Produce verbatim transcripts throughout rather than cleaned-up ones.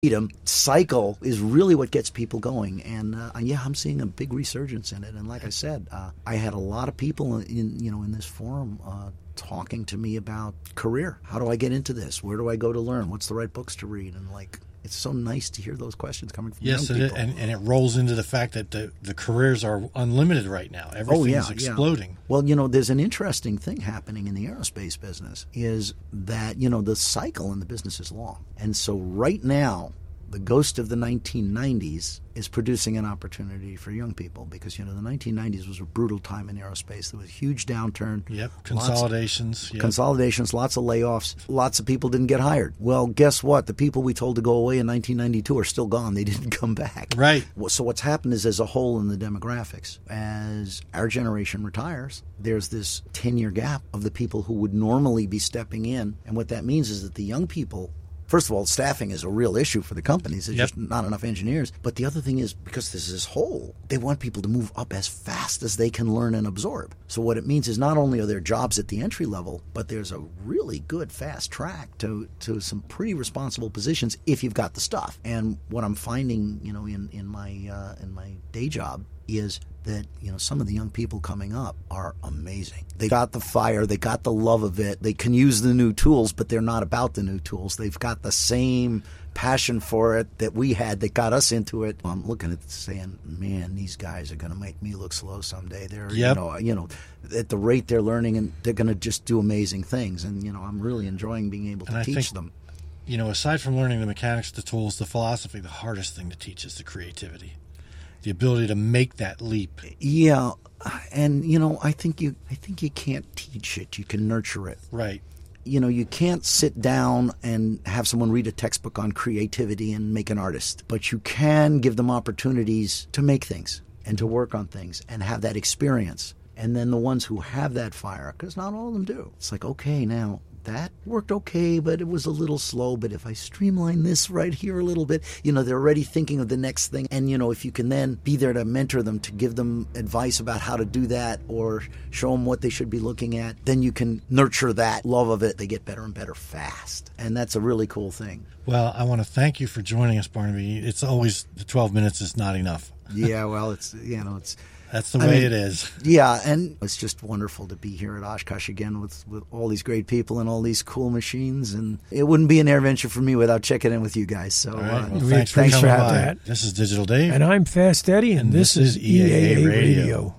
freedom cycle is really what gets people going. And uh, yeah, I'm seeing a big resurgence in it. And like I said, uh, I had a lot of people in you know in this forum uh, talking to me about career. How do I get into this? Where do I go to learn? What's the right books to read? And like, it's so nice to hear those questions coming from yes, young people. Yes, and, and it rolls into the fact that the, the careers are unlimited right now. Everything's oh, yeah, exploding. Yeah. Well, you know, there's an interesting thing happening in the aerospace business is that, you know, the cycle in the business is long. And so right now, the ghost of the nineteen nineties is producing an opportunity for young people because, you know, the nineteen nineties was a brutal time in aerospace. There was a huge downturn. Yep, consolidations. Lots, yep. Consolidations, lots of layoffs. Lots of people didn't get hired. Well, guess what? The people we told to go away in nineteen ninety-two are still gone. They didn't come back. Right. So what's happened is there's a hole in the demographics. As our generation retires, there's this ten-year gap of the people who would normally be stepping in. And what that means is that the young people, first of all, staffing is a real issue for the companies. There's yep. just not enough engineers. But the other thing is, because there's this hole, they want people to move up as fast as they can learn and absorb. So what it means is not only are there jobs at the entry level, but there's a really good fast track to, to some pretty responsible positions if you've got the stuff. And what I'm finding, you know, in, in my uh, in my day job is that, you know, some of the young people coming up are amazing. They got the fire, they got the love of it, they can use the new tools, but they're not about the new tools. They've got the same passion for it that we had that got us into it. I'm looking at it saying, man, these guys are going to make me look slow someday. They're, yep. you know, you know, at the rate they're learning, and they're going to just do amazing things. And, you know, I'm really enjoying being able to and teach think, them. You know, aside from learning the mechanics, the tools, the philosophy, the hardest thing to teach is the creativity. The ability to make that leap. Yeah, and you know, I think you, I think you can't teach it. You can nurture it. Right. You know, you can't sit down and have someone read a textbook on creativity and make an artist, but you can give them opportunities to make things and to work on things and have that experience. And then the ones who have that fire, because not all of them do. It's like, okay, now that worked okay, but it was a little slow. But if I streamline this right here a little bit, you know, they're already thinking of the next thing. And, you know, if you can then be there to mentor them, to give them advice about how to do that or show them what they should be looking at, then you can nurture that love of it. They get better and better fast. And that's a really cool thing. Well, I want to thank you for joining us, Barnaby. It's always, the twelve minutes is not enough. Yeah, well, it's, you know, it's... That's the way I mean, it is. Yeah, and it's just wonderful to be here at Oshkosh again with, with all these great people and all these cool machines. And it wouldn't be an AirVenture for me without checking in with you guys. So right, uh, well, thanks, thanks for, for having having me. This is Digital Dave. And I'm Fast Eddie, and, and this, this is E A A Radio.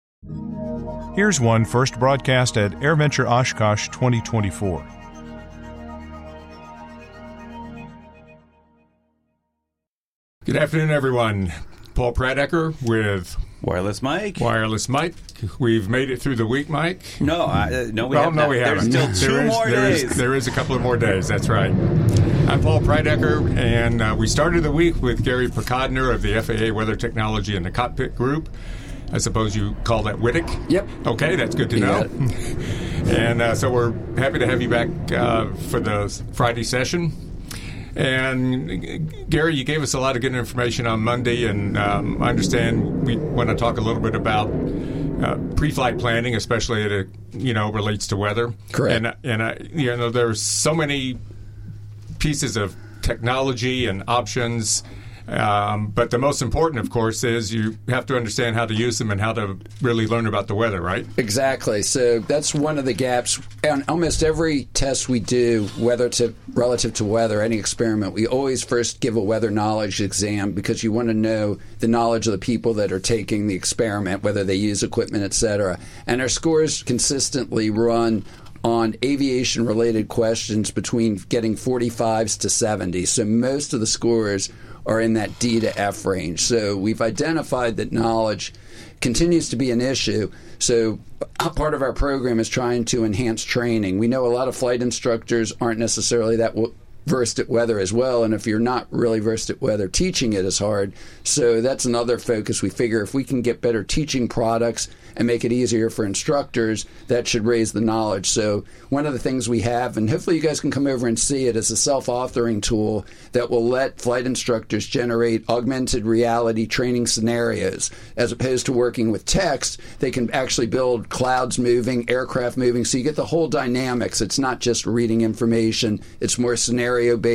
Radio. Here's one first broadcast at AirVenture Oshkosh twenty twenty-four. Good afternoon, everyone. Paul Pradecker with Wireless Mike. Wireless Mike. We've made it through the week, Mike. No, I, uh, no, we well, have no, not. we haven't. There's still two there is, more there days. Is, there is a couple of more days. That's right. I'm Paul Pradecker, and uh, we started the week with Gary Pacodner of the F A A Weather Technology and the Cockpit Group. I suppose you call that W I T C? Yep. Okay, that's good to know. And uh, so we're happy to have you back uh, for the Friday session. And Gary, you gave us a lot of good information on Monday, and um, I understand we want to talk a little bit about uh, pre-flight planning, especially as it you know relates to weather. Correct. And and I, you know, there's so many pieces of technology and options. Um, but the most important, of course, is you have to understand how to use them and how to really learn about the weather, right? Exactly. So that's one of the gaps. On almost every test we do, whether to relative to weather, any experiment, we always first give a weather knowledge exam because you want to know the knowledge of the people that are taking the experiment, whether they use equipment, et cetera. And our scores consistently run on aviation-related questions between getting forty-fives to seventy. So most of the scores are in that D to F range. So we've identified that knowledge continues to be an issue. So part of our program is trying to enhance training. We know a lot of flight instructors aren't necessarily that w- versed at weather as well, and if you're not really versed at weather, teaching it is hard. So that's another focus. We figure if we can get better teaching products and make it easier for instructors, that should raise the knowledge. So one of the things we have, and hopefully you guys can come over and see it, is a self-authoring tool that will let flight instructors generate augmented reality training scenarios. As opposed to working with text, they can actually build clouds moving, aircraft moving, so you get the whole dynamics. It's not just reading information. It's more scenario-based,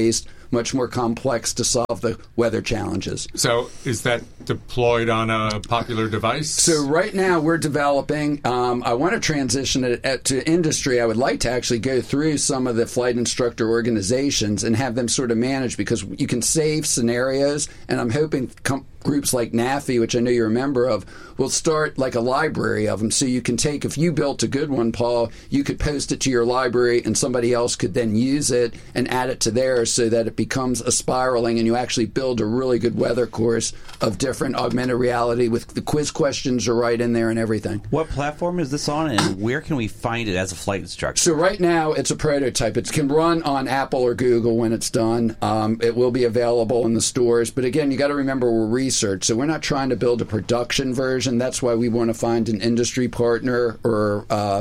much more complex to solve the weather challenges. So is that deployed on a popular device? So right now we're developing, um, I want to transition it at, to industry. I would like to actually go through some of the flight instructor organizations and have them sort of manage, because you can save scenarios, and I'm hoping com- groups like NAFI, which I know you're a member of, will start like a library of them. So you can take, if you built a good one, Paul, you could post it to your library and somebody else could then use it and add it to theirs, so that it becomes a spiraling and you actually build a really good weather course of different augmented reality with the quiz questions are right in there and everything. What platform is this on, and where can we find it as a flight instructor? So right now it's a prototype. It can run on Apple or Google when it's done. Um, it will be available in the stores. But again, you got to remember we're research. So we're not trying to build a production version. That's why we want to find an industry partner or uh,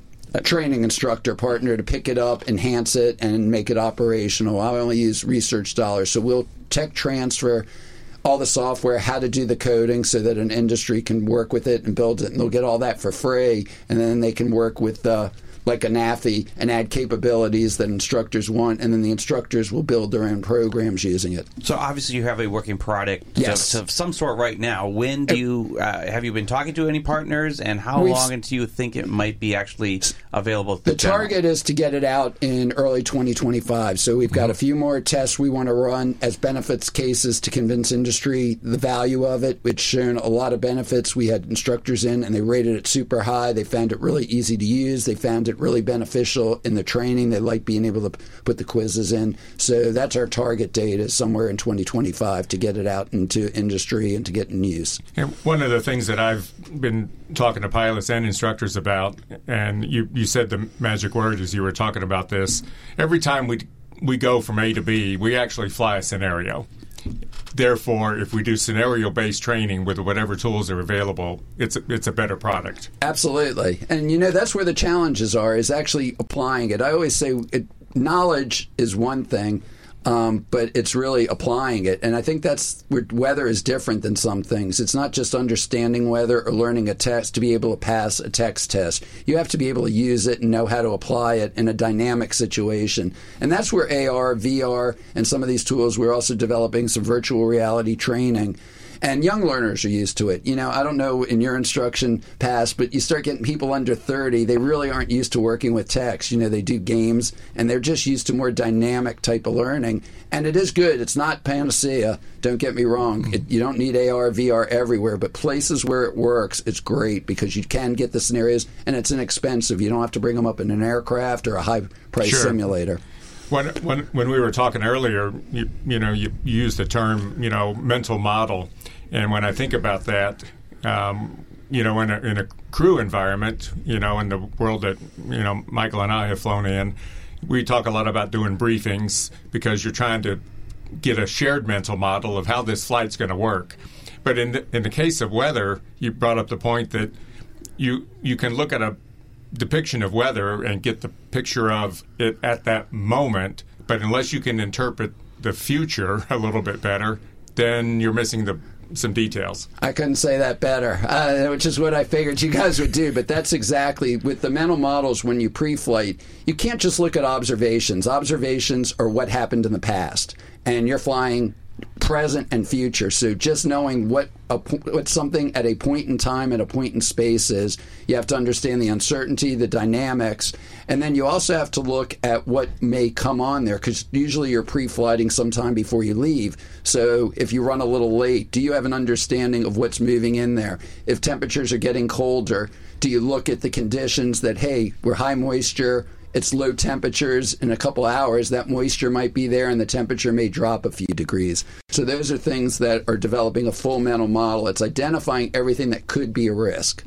a training instructor partner to pick it up, enhance it, and make it operational. I only use research dollars. So we'll tech transfer all the software, how to do the coding so that an industry can work with it and build it, and they'll get all that for free, and then they can work with uh, like a NAFI and add capabilities that instructors want, and then the instructors will build their own programs using it. So obviously you have a working product yes. of, of some sort right now. When do you uh, have you been talking to any partners, and how We've, long until you think it might be actually available to the the general? target is to get it out in early twenty twenty-five. So we've got a few more tests we want to run as benefits cases to convince industry the value of it. It's shown a lot of benefits. We had instructors in and they rated it super high. They found it really easy to use. They found it really beneficial in the training. They like being able to put the quizzes in. So that's our target date, is somewhere in twenty twenty-five to get it out into industry and to get in use. And one of the things that I've been talking to pilots and instructors about, and you, you said the magic word as you were talking about this, every time we we go from A to B, we actually fly a scenario. Therefore, if we do scenario-based training with whatever tools are available, it's a, it's a better product. Absolutely. And, you know, that's where the challenges are, is actually applying it. I always say it, knowledge is one thing, um, but it's really applying it. And I think that's where weather is different than some things. It's not just understanding weather or learning a test to be able to pass a text test. You have to be able to use it and know how to apply it in a dynamic situation. And that's where A R, V R, and some of these tools, we're also developing some virtual reality training. And young learners are used to it. You know, I don't know in your instruction past, but you start getting people under thirty, they really aren't used to working with text. You know, they do games, and they're just used to more dynamic type of learning. And it is good. It's not panacea. Don't get me wrong. It, you don't need A R, V R everywhere, but places where it works, it's great because you can get the scenarios, and it's inexpensive. You don't have to bring them up in an aircraft or a high-price Sure. simulator. When, when when we were talking earlier, you, you know, you, you used the term, you know, mental model. And when I think about that, um, you know, in a, in a crew environment, you know, in the world that, you know, Michael and I have flown in, we talk a lot about doing briefings because you're trying to get a shared mental model of how this flight's going to work. But in the, in the case of weather, you brought up the point that you you can look at a depiction of weather and get the picture of it at that moment, but unless you can interpret the future a little bit better, then you're missing the some details. I couldn't say that better, uh, which is what I figured you guys would do. But that's exactly, with the mental models when you pre-flight, you can't just look at observations. Observations are what happened in the past, and you're flying present and future. So just knowing what a, what something at a point in time, at a point in space is, you have to understand the uncertainty, the dynamics, and then you also have to look at what may come on there, because usually you're pre-flighting sometime before you leave. So if you run a little late, do you have an understanding of what's moving in there? If temperatures are getting colder, do you look at the conditions that, hey, we're high moisture, it's low temperatures, in a couple hours that moisture might be there and the temperature may drop a few degrees. So those are things that are developing a full mental model. It's identifying everything that could be a risk.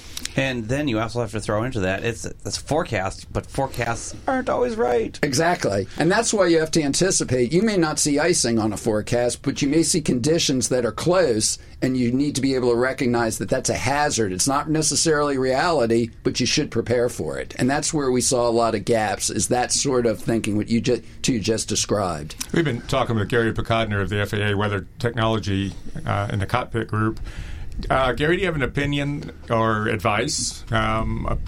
And then you also have to throw into that, it's it's forecast, but forecasts aren't always right. Exactly. And that's why you have to anticipate. You may not see icing on a forecast, but you may see conditions that are close, and you need to be able to recognize that that's a hazard. It's not necessarily reality, but you should prepare for it. And that's where we saw a lot of gaps, is that sort of thinking, what you just, two just described. We've been talking with Gary Picodner of the F A A Weather Technology uh, in the cockpit group. Uh, Gary, do you have an opinion or advice um,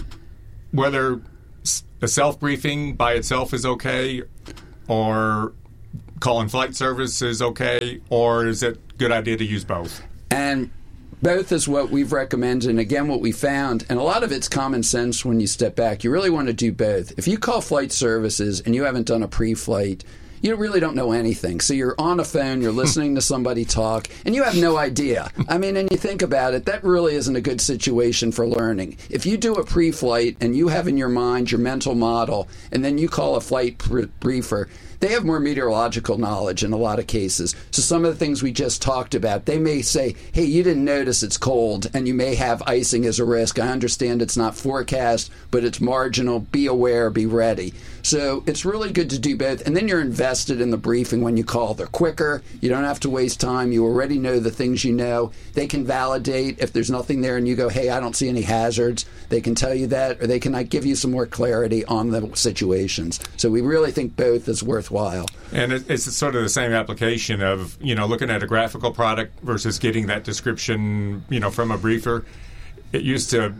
whether a self-briefing by itself is okay, or calling flight service is okay, or is it a good idea to use both? And both is what we've recommended, and again, what we found, and a lot of it's common sense when you step back. You really want to do both. If you call flight services and you haven't done a pre-flight, you really don't know anything. So you're on a phone, you're listening to somebody talk, and you have no idea. I mean, and you think about it, that really isn't a good situation for learning. If you do a pre-flight and you have in your mind your mental model, and then you call a flight pr- briefer, they have more meteorological knowledge in a lot of cases. So some of the things we just talked about, they may say, hey, you didn't notice it's cold, and you may have icing as a risk. I understand it's not forecast, but it's marginal. Be aware, be ready. So it's really good to do both. And then you're invested in the briefing when you call. They're quicker. You don't have to waste time. You already know the things you know. They can validate if there's nothing there and you go, hey, I don't see any hazards. They can tell you that, or they can like, give you some more clarity on the situations. So we really think both is worthwhile. And it's sort of the same application of, you know, looking at a graphical product versus getting that description, you know, from a briefer. It used to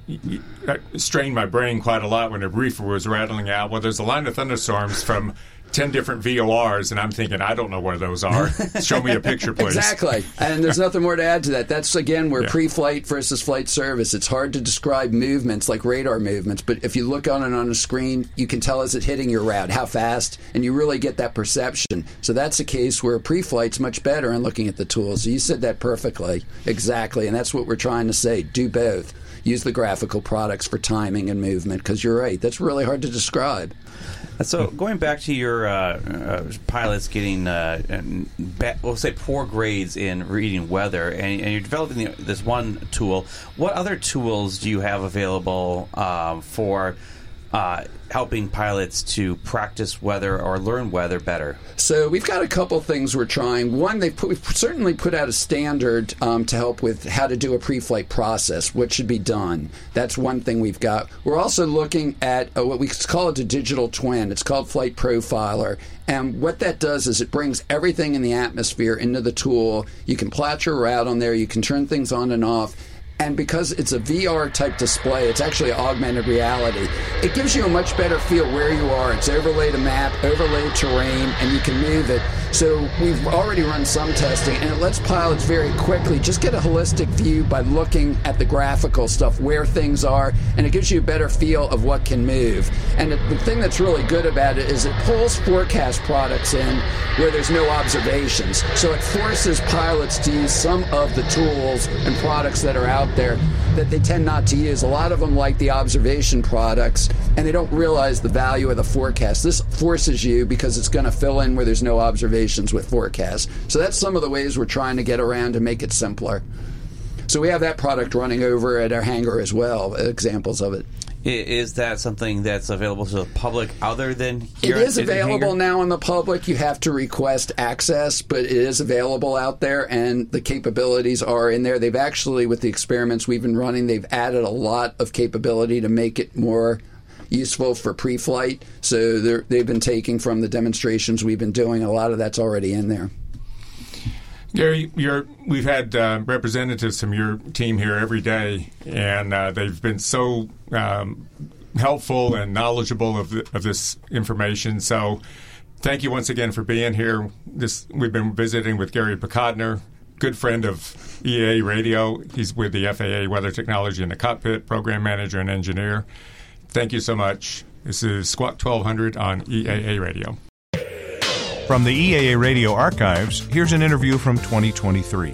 strain my brain quite a lot when a briefer was rattling out, well, there's a line of thunderstorms from ten different V O Rs, and I'm thinking, I don't know where those are. Show me a picture, please. Exactly. And there's nothing more to add to that. That's, again, where yeah. pre-flight versus flight service. It's hard to describe movements like radar movements, but if you look on it on a screen, you can tell, is it hitting your route, how fast, and you really get that perception. So that's a case where pre-flight's much better in looking at the tools. So you said that perfectly. Exactly. And that's what we're trying to say. Do both. Use the graphical products for timing and movement, because you're right. That's really hard to describe. So going back to your uh, uh, pilots getting, uh, ba- we'll say, poor grades in reading weather, and, and you're developing the, this one tool. What other tools do you have available um, for uh, helping pilots to practice weather or learn weather better? So we've got a couple things we're trying. One, they've put, we've certainly put out a standard um, to help with how to do a pre-flight process, what should be done. That's one thing we've got. We're also looking at uh, what we call it a digital twin. It's called Flight Profiler. And what that does is it brings everything in the atmosphere into the tool. You can plot your route on there. You can turn things on and off. And because it's a V R-type display, it's actually augmented reality. It gives you a much better feel where you are. It's overlaid a map, overlaid terrain, and you can move it. So we've already run some testing, and it lets pilots very quickly just get a holistic view by looking at the graphical stuff, where things are, and it gives you a better feel of what can move. And the, the thing that's really good about it is it pulls forecast products in where there's no observations. So it forces pilots to use some of the tools and products that are out there that they tend not to use. A lot of them like the observation products, and they don't realize the value of the forecast. This forces you because it's going to fill in where there's no observations with forecasts. So that's some of the ways we're trying to get around to make it simpler. So we have that product running over at our hangar as well, examples of it. Is that something that's available to the public other than here? It is available now in the public. You have to request access, but it is available out there, and the capabilities are in there. They've actually, with the experiments we've been running, they've added a lot of capability to make it more useful for pre-flight. So they've been taking from the demonstrations we've been doing. A lot of that's already in there. Gary, you're, we've had uh, representatives from your team here every day, and uh, they've been so um, helpful and knowledgeable of, the, of this information. So thank you once again for being here. This We've been visiting with Gary Picodner, good friend of E A A Radio. He's with the F A A Weather Technology in the Cockpit, program manager and engineer. Thank you so much. This is Squawk twelve hundred on E A A Radio. From the E A A Radio archives, here's an interview from twenty twenty-three.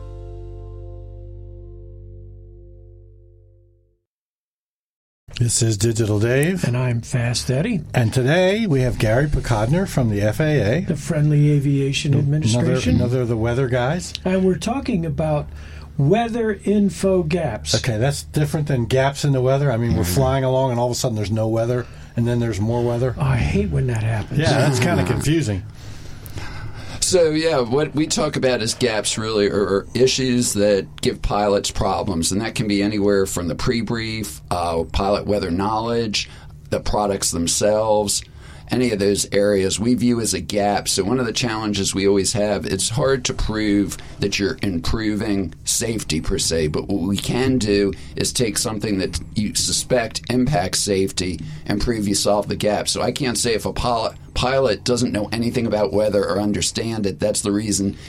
This is Digital Dave. And I'm Fast Eddie. And today we have Gary Picodner from the F A A. The Friendly Aviation Administration. Another, another of the weather guys. And we're talking about weather info gaps. Okay, that's different than gaps in the weather. I mean, we're flying along and all of a sudden there's no weather, and then there's more weather. Oh, I hate when that happens. Yeah, that's kind of confusing. So, yeah, what we talk about as gaps really are, are issues that give pilots problems, and that can be anywhere from the pre-brief, uh, pilot weather knowledge, the products themselves, any of those areas we view as a gap. So one of the challenges we always have, it's hard to prove that you're improving safety per se, but what we can do is take something that you suspect impacts safety and prove you solve the gap. So I can't say if a pilot pilot doesn't know anything about weather or understand it. That's the reason